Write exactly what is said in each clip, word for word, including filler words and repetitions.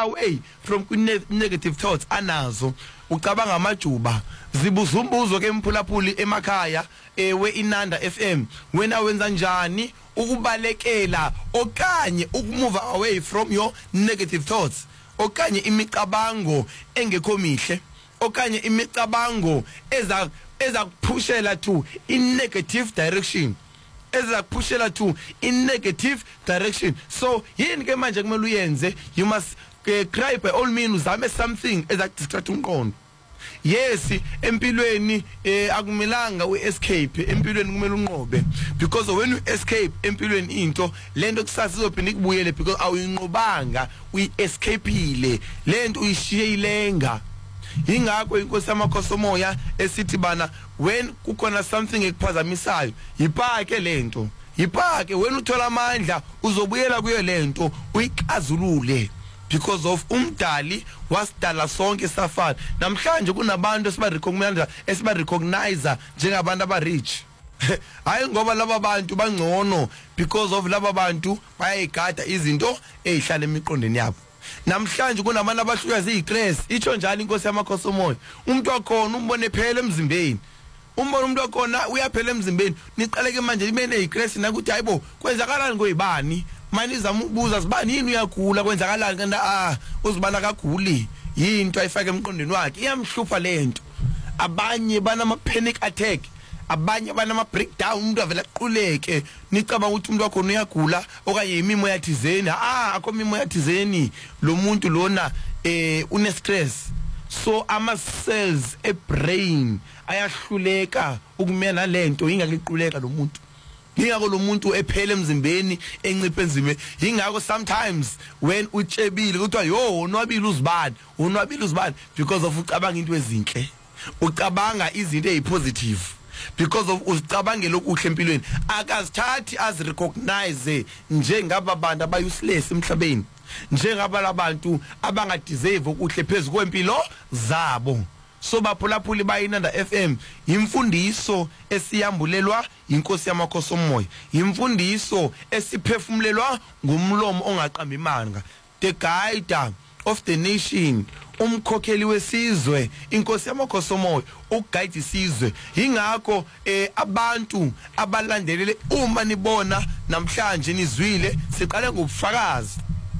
away from negative thoughts anazo ucabanga amajuba zibuzumbuzo ke emphulaphuli emakhaya ewe Inanda F M wena wenza njani ukubalekela okanye ukumove away from your negative thoughts okanye imicabango engekho mihle okanye imicabango eza eza kuphushela to in negative direction eza kuphushela to in negative direction. So yini ke manje kumele uyenze? You must uh, cry by all means uzame something eza distract umqondo. Yes, empilweni eh akumelanga uescape empilweni kumele unqobe because when you escape empilweni into lento kusasa izophinda ikubuyele because awuyinqobanga uyi-escapeile lento uyishiye ilenga. Ingakho inkosi yamakhosomoya esithi bana when kukhona something ekuphazamisayo yiphake lento yiphake when uthola amandla uzobuyela kuyo lento uyikazulule because of umdali wasidala sonke safana. Namhlanje kunabantu esiba recognize esiba recognize njengabantu aba rich hayi ngoba laba bantu bangcono because of laba bantu bayayigada izinto ezihlala emiqondweni yabo. Namhlanje kunabantu abahluka ziyistress icho njalo inkosi yamakhosomoya umuntu wakhona umbone phela emzimbeni umbone umuntu wakhona uyaphela emzimbeni niqaleke manje ibe neyistress nakuthi hayibo kwenzakalani ngoyibani manje izama ukubuza sibani yini uyagula kwenzakalani kanti ah uzibana kaguli yinto ayifaka emqondweni wakhe iyamhlupha lento. Abanye banama panic attack abanye banama breakdown umuntu avela quleke nicabanga ukuthi umuntu wakho uyagula okanye imimo yathizeni ah akho imimo yathizeni lo muntu lona eh une stress. So ama cells e brain ayahluleka ukumena lento ingakiquleka lo muntu ingakho lo muntu ephele emzimbeni enciphe enzime. Ingakho sometimes when utshebile kuthiwa yo unwabile uzibani unwabile uzibani because of ucabanga into ezinhle ucabanga izinto ezipositive because of uzicabangela okuhle empilweni akazithathi as recognize njengaba bantu abayuseless emhlabeni njengaba labantu abangadeserve okuhle phezulu kwempilo zabo. So baphulaphuli bayiNanda F M imfundiso esiyambulelwa inkosi yamakhosomoya imfundiso esiphefumulelwa ngumlomo ongaqamba imanga the guide of the nation umkhokheli wesizwe inkosi yamakhosomoya ukuguide isizwe. Ingakho eh abantu abalandelele uma nibona namhlanje nizwile siqale ngobufakazi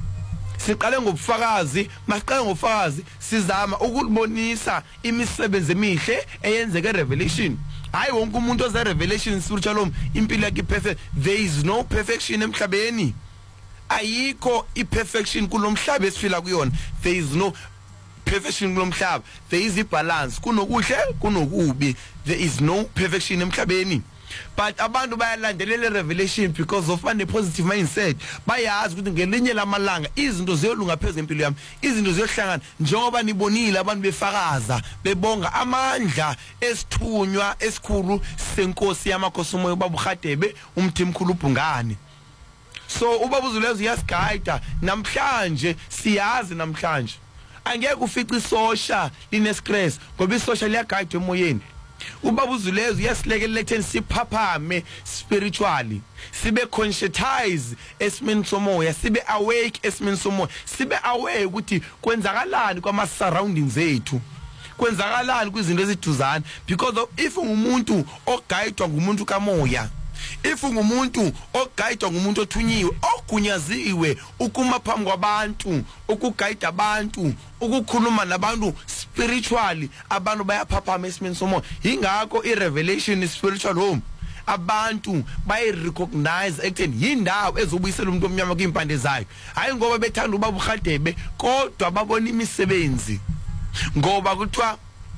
siqale ngobufakazi masiqale ngobufakazi sizama ukulibonisa imisebenzi emihle eyenzeke eRevelation. Hayi wonke umuntu oze Revelation spiritual impilo yakhe perfect. There is no perfection emhlabeni ayikho iperfection kulomhlaba esifila kuyona. There is no perfection kulomhlaba. There is a balance kunokuhle kunokubi. There is no perfection emhlabeni. But abantu bayalandelela Revelation because of a positive mindset. Bayazi ukuthi ngelinye lamalanga izinto ziyolunga phezulu empilo yami izinto ziyohlangana njengoba nibonile abantu befakaza bebonga amandla esithunywa esikhulu senkosi yamakhosomoya babuhadebe umthimkhulu ubhungane. So ubaba uZulezo uyasiguide namhlanje siyazi namhlanje angeke ufice isosha line stress ngoba isosha liyaguide emoyeni. Ubaba uZulezo uyasilekelela ekutheni siphaphame spiritually sibe conscientize esimeni somoya sibe awake esimeni somoya sibe aware ukuthi kwenzakalani kwama surroundings ethu kwenzakalani kwizinto eziduzana because of, if ungumuntu oguidwa ngumuntu kamoya if ungumuntu oguidwa ngumuntu othunyiwe ogunyaziwe ukuma phambi kwabantu ukuguide abantu ukukhuluma nabantu spiritually abantu bayaphaphama esimeni somoya. Ingakho iRevelation spiritual home abantu bayi recognize ekutheni yindawo ezobuyisela umuntu omnyama kwimpande zayo hayi ngoba bethanda ubaba uHadebe kodwa babona imisebenzi ngoba kuthiwa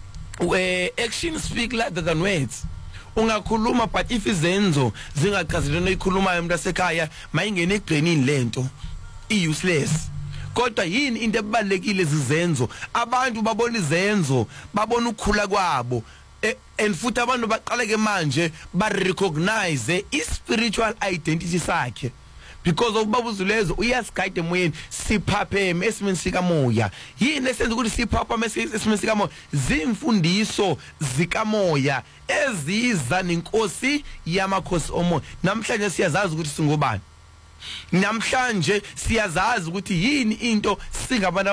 action speak louder than words. Ungakhuluma but if izenzo zingachazelene ikhulumayo umuntu asekhaya mayingene egrenini lento i useless. Kodwa yini into ebalekile zizenzo abantu babona izenzo babona ukukhula kwabo and futhi abantu baqaleke manje ba recognize i spiritual identity sakhe because of Baba uZulezo uyasiguide emoyeni siphapheme esimeni sikamoya. Yini esenza ukuthi siphaphame esimeni sikamoya zimfundiso zikamoya eziza nenkosi yamakhosi omoya. Namhlanje siyazazi ukuthi singobani namhlanje siyazazi ukuthi yini into singabantu